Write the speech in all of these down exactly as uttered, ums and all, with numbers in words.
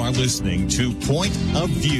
are listening to Point of View.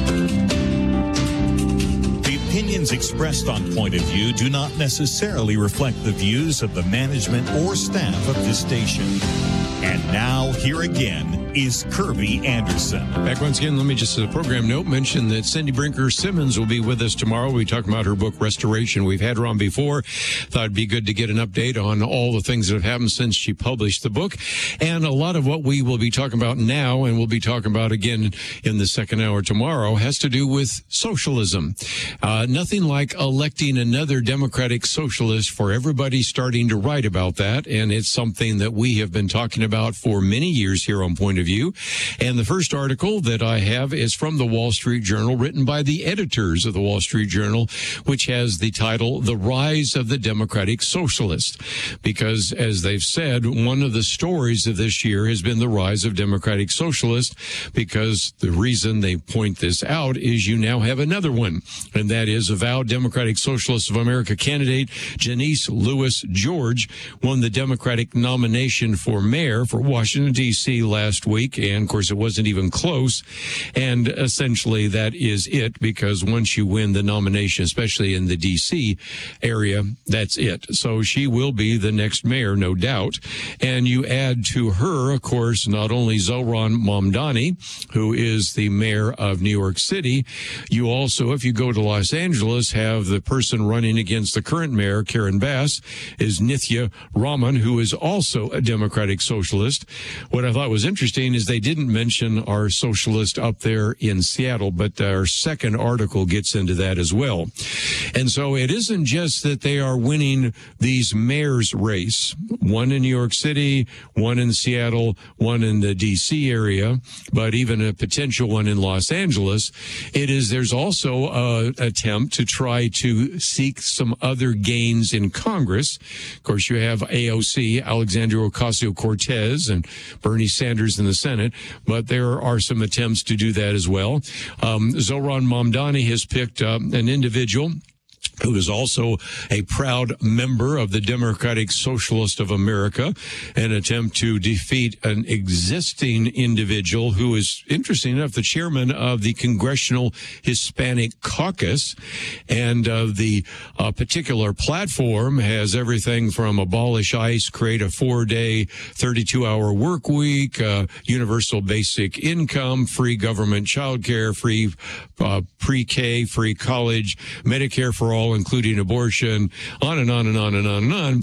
The opinions expressed on Point of View do not necessarily reflect the views of the management or staff of this station. And now, here again is Kirby Anderson. Back once again, let me just, as a program note, mention that Cindy Brinker Simmons will be with us tomorrow. We'll be talking about her book, Restoration. We've had her on before. Thought it'd be good to get an update on all the things that have happened since she published the book. And a lot of what we will be talking about now, and we'll be talking about again in the second hour tomorrow, has to do with socialism. Uh, nothing like electing another Democratic socialist for everybody starting to write about that. And it's something that we have been talking about for many years here on Point of View. And the first article that I have is from the Wall Street Journal, written by the editors of the Wall Street Journal, which has the title, The Rise of the Democratic Socialist. Because, as they've said, one of the stories of this year has been the rise of Democratic Socialists, because the reason they point this out is you now have another one, and that is avowed Democratic Socialists of America candidate Janice Lewis George won the Democratic nomination for mayor for Washington, D C last week. And, of course, it wasn't even close. And essentially that is it, because once you win the nomination, especially in the D C area, that's it. So she will be the next mayor, no doubt. And you add to her, of course, not only Zohran Mamdani, who is the mayor of New York City. You also, if you go to Los Angeles, have the person running against the current mayor, Karen Bass, is Nithya Raman, who is also a Democratic socialist. What I thought was interesting is they didn't mention our socialist up there in Seattle, but our second article gets into that as well. And so it isn't just that they are winning these mayor's race, one in New York City, one in Seattle, one in the D C area, but even a potential one in Los Angeles. It is, there's also an attempt to try to seek some other gains in Congress. Of course, you have A O C, Alexandria Ocasio-Cortez, and Bernie Sanders in the Senate, but there are some attempts to do that as well. Um, Zohran Mamdani has picked up an individual who is also a proud member of the Democratic Socialist of America, an attempt to defeat an existing individual who is, interesting enough, the chairman of the Congressional Hispanic Caucus. And uh, the uh, particular platform has everything from abolish ICE, create a four-day, thirty-two hour work week, uh, universal basic income, free government child care, free uh, pre-K, free college, Medicare for all, including abortion, on and on and on and on and on.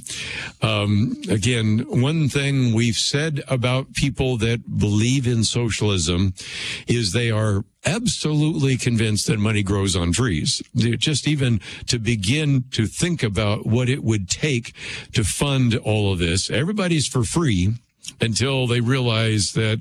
Um, again, one thing we've said about people that believe in socialism is they are absolutely convinced that money grows on trees. Just even to begin to think about what it would take to fund all of this. Everybody's for free until they realize that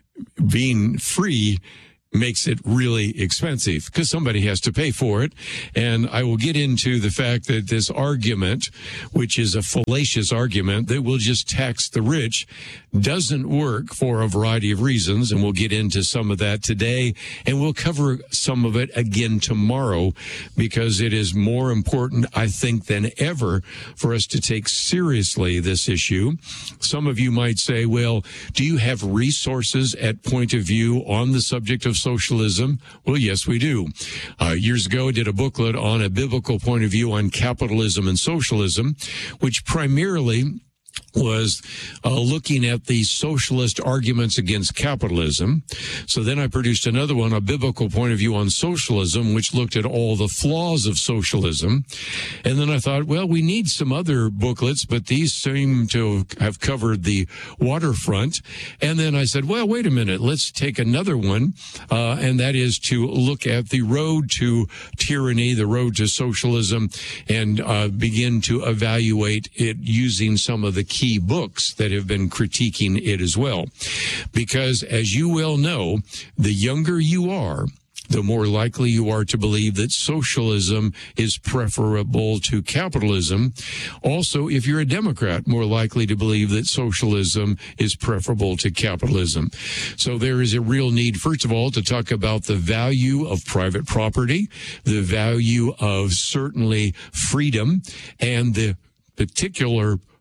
being free makes it really expensive because somebody has to pay for it. And I will get into the fact that this argument, which is a fallacious argument that will just tax the rich, doesn't work for a variety of reasons. And we'll get into some of that today. And we'll cover some of it again tomorrow, because it is more important, I think, than ever for us to take seriously this issue. Some of you might say, well, do you have resources at Point of View on the subject of socialism? Well, yes, we do. Uh, years ago, I did a booklet on a biblical point of view on capitalism and socialism, which primarily was uh, looking at the socialist arguments against capitalism. So then I produced another one, a biblical point of view on socialism, which looked at all the flaws of socialism. And then I thought, well, we need some other booklets, but these seem to have covered the waterfront. And then I said, well, wait a minute, let's take another one, uh, and that is to look at the road to tyranny, the road to socialism, and uh, begin to evaluate it using some of the key books that have been critiquing it as well. Because, as you well know, the younger you are, the more likely you are to believe that socialism is preferable to capitalism. Also, if you're a Democrat, more likely to believe that socialism is preferable to capitalism. So there is a real need, first of all, to talk about the value of private property, the value of certainly freedom, and the particular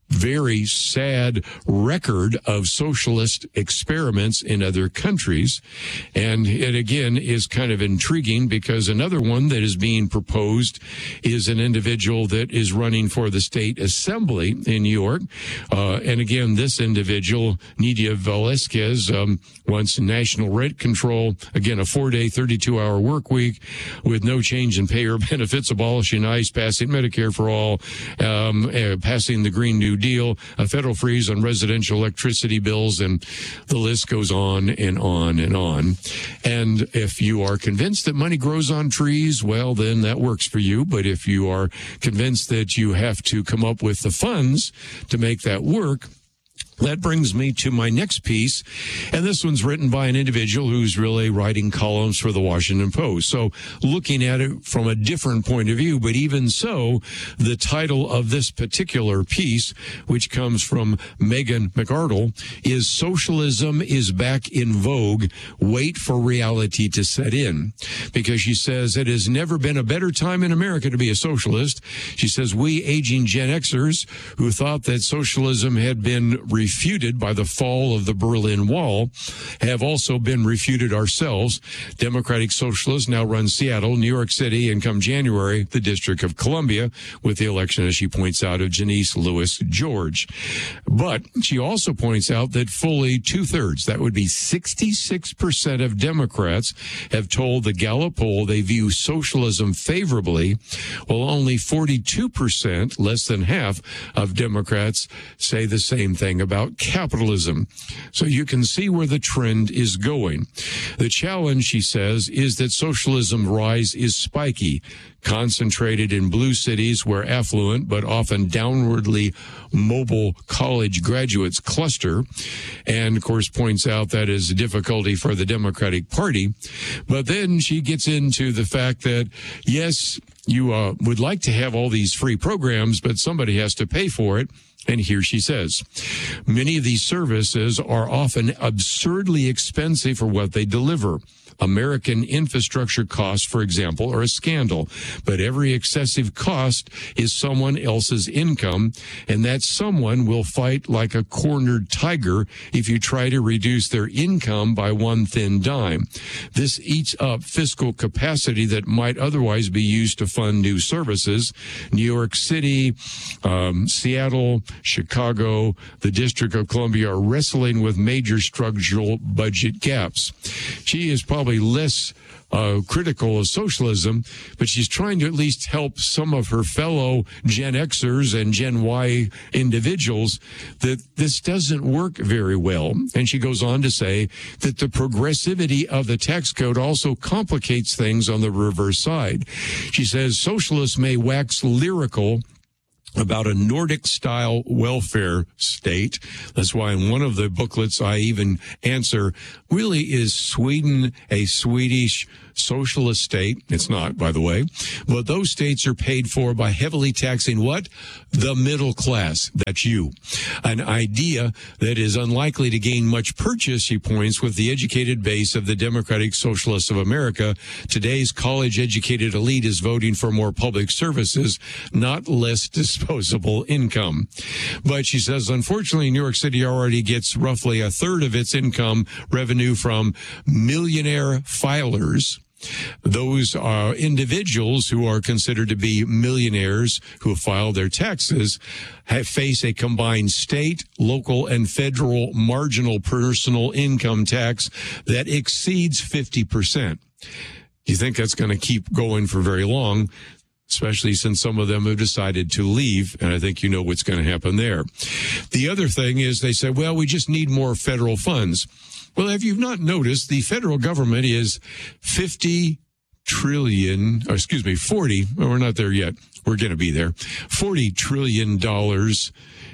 very sad record of socialist experiments in other countries. And it again is kind of intriguing because another one that is being proposed is an individual that is running for the state assembly in New York. Uh, and again, this individual, Nydia Velasquez, um, wants national rent control. Again, a four-day, thirty-two hour work week with no change in pay or benefits, abolishing ICE, passing Medicare for all, um, uh, passing the Green New Deal, a federal freeze on residential electricity bills, and the list goes on and on and on. And if you are convinced that money grows on trees, well, then that works for you. But if you are convinced that you have to come up with the funds to make that work, that brings me to my next piece, and this one's written by an individual who's really writing columns for the Washington Post. So looking at it from a different point of view, but even so, the title of this particular piece, which comes from Megan McArdle, is Socialism is Back in Vogue. Wait for reality to set in. Because she says it has never been a better time in America to be a socialist. She says we aging Gen Xers who thought that socialism had been re- refuted by the fall of the Berlin Wall have also been refuted ourselves. Democratic Socialists now run Seattle, New York City, and come January, the District of Columbia, with the election, as she points out, of Janice Lewis George. But she also points out that fully two-thirds, that would be sixty-six percent of Democrats, have told the Gallup poll they view socialism favorably, while only forty-two percent, less than half, of Democrats say the same thing about about capitalism. So you can see where the trend is going. The challenge, she says, is that socialism rise is spiky, concentrated in blue cities where affluent but often downwardly mobile college graduates cluster, and of course points out that is a difficulty for the Democratic Party. But then she gets into the fact that, yes, you uh, would like to have all these free programs, but somebody has to pay for it. And here she says, many of these services are often absurdly expensive for what they deliver. American infrastructure costs, for example, are a scandal, but every excessive cost is someone else's income, and that someone will fight like a cornered tiger if you try to reduce their income by one thin dime. This eats up fiscal capacity that might otherwise be used to fund new services. New York City, um, Seattle, Chicago, the District of Columbia are wrestling with major structural budget gaps. She is probably less uh, critical of socialism, but she's trying to at least help some of her fellow Gen Xers and Gen Y individuals that this doesn't work very well. And she goes on to say that the progressivity of the tax code also complicates things on the reverse side. She says socialists may wax lyrical about a Nordic-style welfare state. That's why in one of the booklets I even answer, really, is Sweden a Swedish socialist state? It's not, by the way. But those states are paid for by heavily taxing what? The middle class. That's you. An idea that is unlikely to gain much purchase, she points, with the educated base of the Democratic Socialists of America. Today's college-educated elite is voting for more public services, not less disposable income. But she says, unfortunately, New York City already gets roughly a third of its income revenue from millionaire filers. Those are individuals who are considered to be millionaires who file their taxes, have, face a combined state, local, and federal marginal personal income tax that exceeds fifty percent. You think that's going to keep going for very long, especially since some of them have decided to leave, and I think you know what's going to happen there. The other thing is they say, well, we just need more federal funds. Well, if you've not noticed, the federal government is fifty trillion, or excuse me, forty, well, we're not there yet. We're going to be there. forty trillion dollars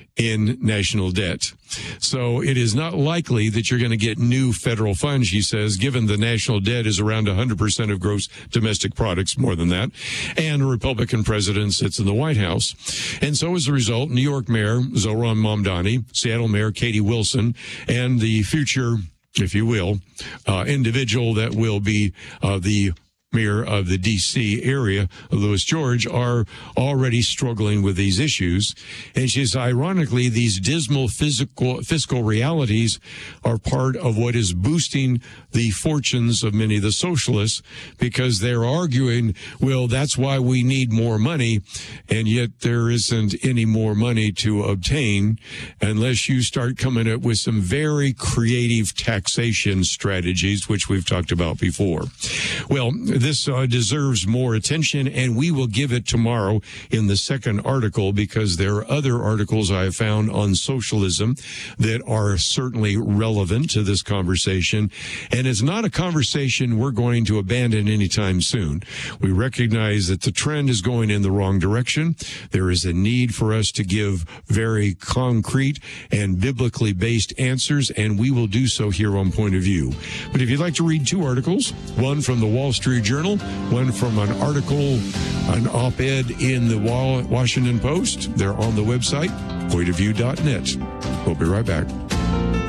in national debt. So it is not likely that you're going to get new federal funds, she says, given the national debt is around one hundred percent of gross domestic products, more than that, and a Republican president sits in the White House. And so as a result, New York Mayor Zohran Mamdani, Seattle Mayor Katie Wilson, and the future, if you will, uh, individual that will be uh, the mayor of the D C area, Louis George, are already struggling with these issues. And she says, ironically, these dismal physical, fiscal realities are part of what is boosting the fortunes of many of the socialists, because they're arguing, well, that's why we need more money, and yet there isn't any more money to obtain unless you start coming up with some very creative taxation strategies, which we've talked about before. Well, this uh, deserves more attention, and we will give it tomorrow in the second article, because there are other articles I have found on socialism that are certainly relevant to this conversation. And it's not a conversation we're going to abandon anytime soon. We recognize that the trend is going in the wrong direction. There is a need for us to give very concrete and biblically based answers, and we will do so here on Point of View. But if you'd like to read two articles, one from the Wall Street Journal, one from an article, an op-ed in the Washington Post, they're on the website, point of view dot net. We'll be right back.